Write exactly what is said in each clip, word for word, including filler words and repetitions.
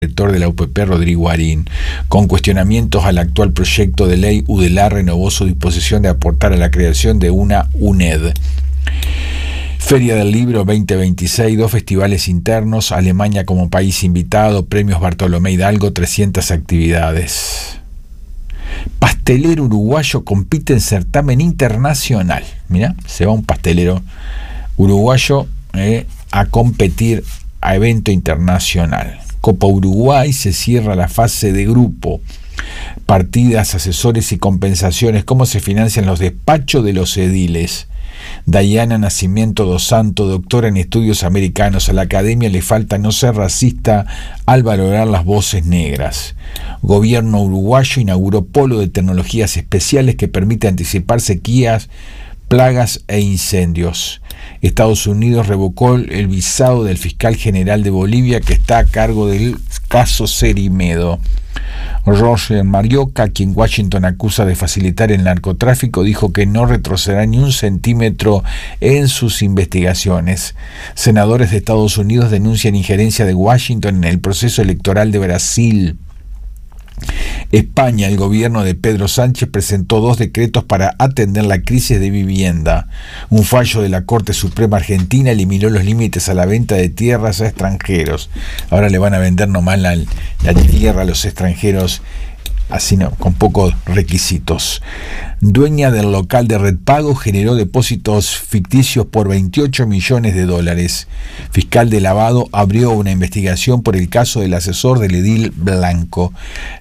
director de la U P P, Rodrigo Arín. Con cuestionamientos al actual proyecto de ley, UDELAR renovó su disposición de aportar a la creación de una UNED. Feria del Libro veinte veintiséis, dos festivales internos, Alemania como país invitado, premios Bartolomé Hidalgo, trescientas actividades. Pastelero uruguayo compite en certamen internacional. Mirá, se va un pastelero uruguayo eh, a competir a evento internacional. Copa Uruguay, se cierra la fase de grupo. Partidas, asesores y compensaciones. ¿Cómo se financian los despachos de los ediles? Dayana Nacimiento dos Santos, doctora en estudios americanos. A la academia le falta no ser racista al valorar las voces negras. Gobierno uruguayo inauguró polo de tecnologías especiales que permite anticipar sequías, plagas e incendios. Estados Unidos revocó el visado del fiscal general de Bolivia que está a cargo del caso Cerimedo. Roger Marioca, quien Washington acusa de facilitar el narcotráfico, dijo que no retrocederá ni un centímetro en sus investigaciones. Senadores de Estados Unidos denuncian injerencia de Washington en el proceso electoral de Brasil. España, el gobierno de Pedro Sánchez presentó dos decretos para atender la crisis de vivienda. Un fallo de la Corte Suprema Argentina eliminó los límites a la venta de tierras a extranjeros. Ahora le van a vender nomás la, la tierra a los extranjeros, así no, con pocos requisitos. Dueña del local de Red Pago generó depósitos ficticios por veintiocho millones de dólares. Fiscal de lavado abrió una investigación por el caso del asesor del edil Blanco.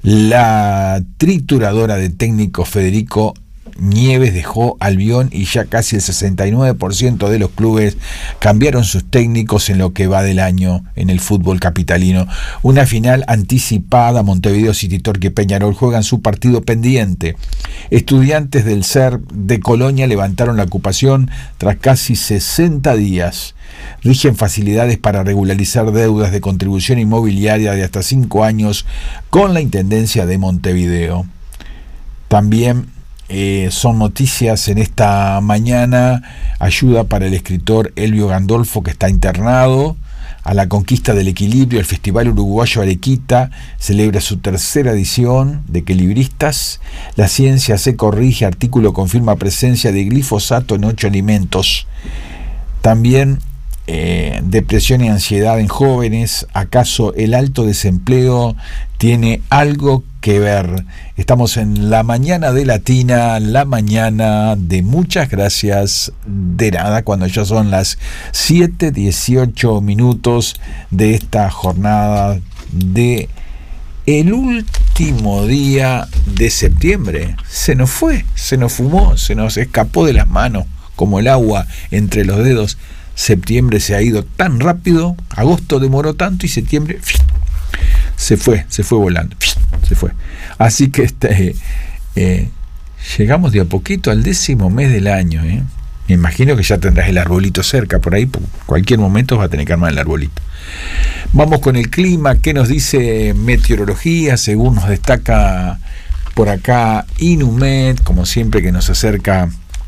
La trituradora de técnicos Federico Nieves dejó Albión y ya casi el sesenta y nueve por ciento de los clubes cambiaron sus técnicos en lo que va del año en el fútbol capitalino. Una final anticipada, Montevideo City Torque y Peñarol juegan su partido pendiente. Estudiantes del C E R de Colonia levantaron la ocupación tras casi sesenta días. Rigen facilidades para regularizar deudas de contribución inmobiliaria de hasta cinco años con la Intendencia de Montevideo. También Eh, son noticias en esta mañana, ayuda para el escritor Elvio Gandolfo, que está internado. A la conquista del equilibrio, el Festival Uruguayo Arequita celebra su tercera edición de Equilibristas. La ciencia se corrige, artículo confirma presencia de glifosato en ocho alimentos. También eh, depresión y ansiedad en jóvenes. ¿Acaso el alto desempleo tiene algo que ver? Estamos en la mañana de Latina, la mañana de muchas gracias de nada, cuando ya son las siete dieciocho minutos de esta jornada de el último día de septiembre. Se nos fue, se nos fumó, se nos escapó de las manos como el agua entre los dedos. Septiembre se ha ido tan rápido, agosto demoró tanto y septiembre se fue, se fue volando, se fue. Así que este, eh, llegamos de a poquito al décimo mes del año. ¿eh? Me imagino que ya tendrás el arbolito cerca por ahí, por cualquier momento vas a tener que armar el arbolito. Vamos con el clima. ¿Qué nos dice meteorología? Según nos destaca por acá Inumet, como siempre que nos acerca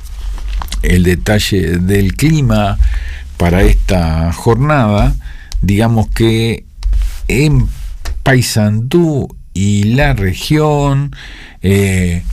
el detalle del clima para esta jornada, digamos que en Paysandú y la región, eh,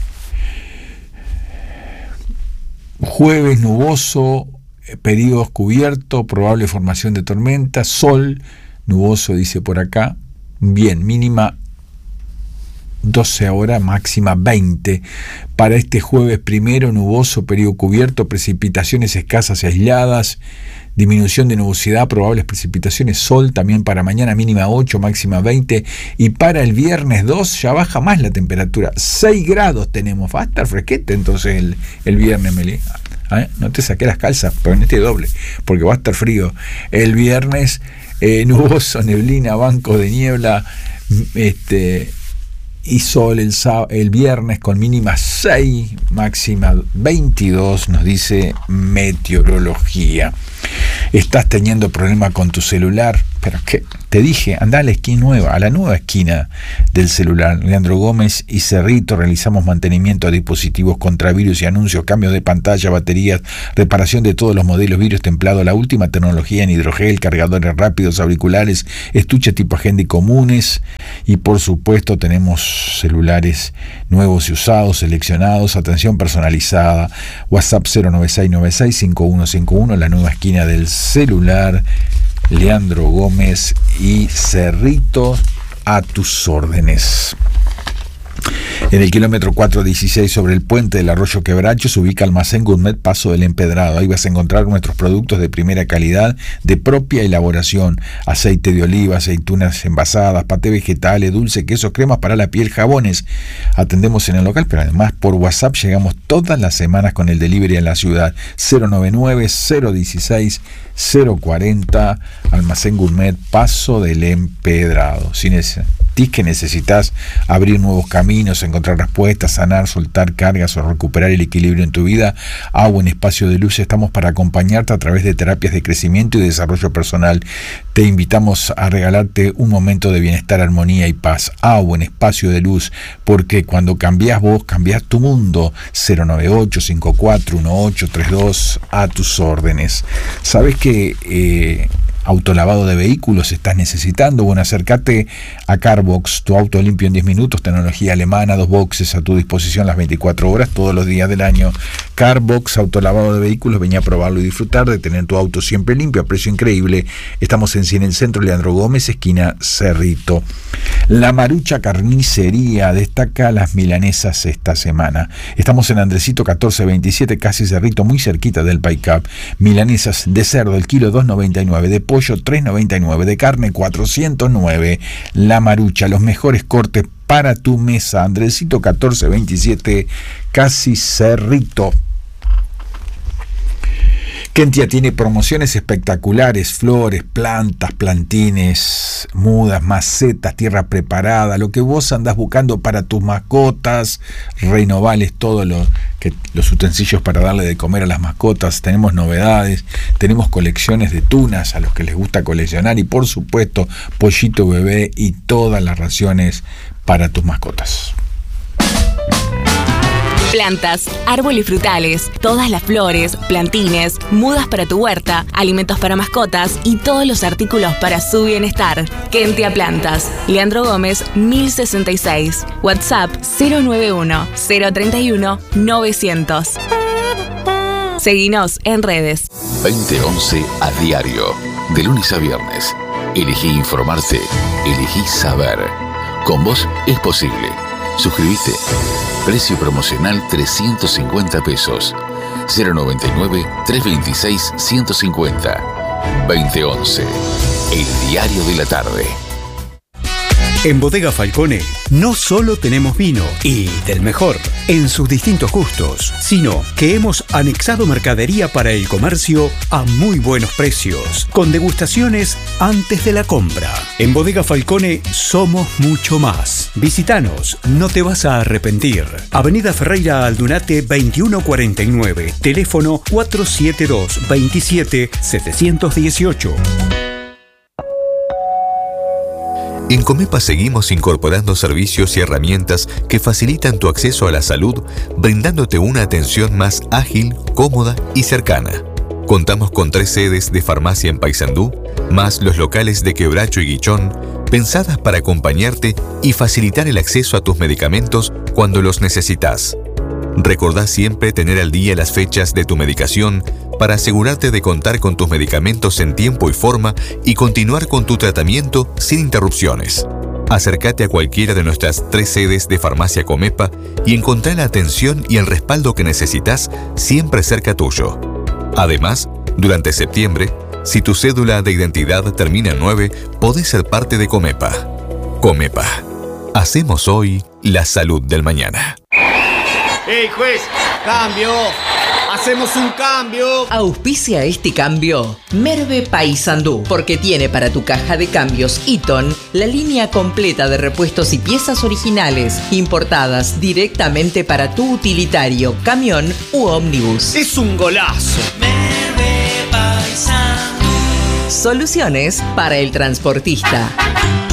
jueves nuboso, periodos cubiertos, probable formación de tormenta, sol, nuboso dice por acá, bien, mínima doce ahora, máxima veinte. Para este jueves primero, nuboso, periodo cubierto, precipitaciones escasas y aisladas, disminución de nubosidad, probables precipitaciones, sol también para mañana, mínima ocho, máxima veinte. Y para el viernes dos ya baja más la temperatura, seis grados tenemos, va a estar fresquete entonces el, el viernes, Meli. ¿Eh? No te saqué las calzas, ponete doble, porque va a estar frío. El viernes, eh, nuboso, neblina, banco de niebla, este... y sol el, el viernes con mínima seis, máxima veintidós, nos dice meteorología. ¿Estás teniendo problema con tu celular? Pero que te dije, anda a la esquina nueva, a la nueva esquina del celular. Leandro Gómez y Cerrito, realizamos mantenimiento a dispositivos contra virus y anuncios, cambios de pantalla, baterías, reparación de todos los modelos, vidrios templados, la última tecnología en hidrogel, cargadores rápidos, auriculares, estuches tipo agenda y comunes. Y por supuesto tenemos celulares nuevos y usados, seleccionados, atención personalizada. WhatsApp cero nueve seis nueve seis cinco uno cinco uno, la nueva esquina del celular. Leandro Gómez y Cerrito, a tus órdenes. En el kilómetro cuatrocientos dieciséis, sobre el puente del Arroyo Quebracho, se ubica Almacén Gourmet Paso del Empedrado. Ahí vas a encontrar nuestros productos de primera calidad, de propia elaboración: aceite de oliva, aceitunas envasadas, paté vegetales, dulce, quesos, cremas para la piel, jabones. Atendemos en el local, pero además por WhatsApp llegamos todas las semanas con el delivery en la ciudad. cero noventa y nueve, cero dieciséis, cero cuarenta, Almacén Gourmet Paso del Empedrado. Si que necesitas abrir nuevos caminos, encontrar respuestas, sanar, soltar cargas o recuperar el equilibrio en tu vida, Agua en Espacio de Luz estamos para acompañarte a través de terapias de crecimiento y desarrollo personal. Te invitamos a regalarte un momento de bienestar, armonía y paz. Agua en Espacio de Luz, porque cuando cambias vos, cambias tu mundo. cero nueve ocho cinco cuatro uno ocho tres dos, a tus órdenes. ¿Sabes que eh, autolavado de vehículos estás necesitando? Bueno, acércate a Carbox, tu auto limpio en diez minutos, tecnología alemana, dos boxes a tu disposición las veinticuatro horas, todos los días del año. Carbox, autolavado de vehículos, ven a probarlo y disfrutar de tener tu auto siempre limpio a precio increíble. Estamos en Cien el Centro, Leandro Gómez, esquina Cerrito. La Marucha Carnicería destaca las milanesas esta semana. Estamos en Andresito catorce veintisiete, casi Cerrito, muy cerquita del Paicap. Milanesas de cerdo, el kilo dos noventa y nueve, de pollo tres noventa y nueve, de carne cuatrocientos nueve. La Marucha, los mejores cortes para tu mesa. Andresito catorce veintisiete, casi Cerrito. Kentia tiene promociones espectaculares: flores, plantas, plantines, mudas, macetas, tierra preparada, lo que vos andás buscando para tus mascotas. Renovales todo lo que los utensilios para darle de comer a las mascotas. Tenemos novedades, tenemos colecciones de tunas a los que les gusta coleccionar, y por supuesto pollito bebé y todas las raciones para tus mascotas. Plantas, árboles frutales, todas las flores, plantines, mudas para tu huerta, alimentos para mascotas y todos los artículos para su bienestar. Kentia Plantas, Leandro Gómez, mil sesenta y seis. WhatsApp cero nueve uno, cero treinta y uno, novecientos. Seguinos en redes. veinte once a diario, de lunes a viernes. Elegí informarte, elegí saber. Con vos es posible. Suscríbete. Precio promocional trescientos cincuenta pesos. cero noventa y nueve, trescientos veintiséis, ciento cincuenta. veinte once. El diario de la tarde. En Bodega Falcone no solo tenemos vino y del mejor en sus distintos gustos, sino que hemos anexado mercadería para el comercio a muy buenos precios, con degustaciones antes de la compra. En Bodega Falcone somos mucho más. Visítanos, no te vas a arrepentir. Avenida Ferreira Aldunate veintiuno cuarenta y nueve, teléfono cuatro siete dos, veintisiete, setecientos dieciocho. En Comepa seguimos incorporando servicios y herramientas que facilitan tu acceso a la salud, brindándote una atención más ágil, cómoda y cercana. Contamos con tres sedes de farmacia en Paysandú, más los locales de Quebracho y Guichón, pensadas para acompañarte y facilitar el acceso a tus medicamentos cuando los necesitas. Recordá siempre tener al día las fechas de tu medicación para asegurarte de contar con tus medicamentos en tiempo y forma y continuar con tu tratamiento sin interrupciones. Acércate a cualquiera de nuestras tres sedes de Farmacia Comepa y encontrá la atención y el respaldo que necesitas siempre cerca tuyo. Además, durante septiembre, si tu cédula de identidad termina en nueve, podés ser parte de Comepa. Comepa. Hacemos hoy la salud del mañana. ¡Ey, juez! ¡Cambio! ¡Hacemos un cambio! Auspicia este cambio Merve Paysandú, porque tiene para tu caja de cambios Eaton la línea completa de repuestos y piezas originales, importadas directamente para tu utilitario, camión u ómnibus. ¡Es un golazo! Merve Paysandú. Soluciones para el transportista.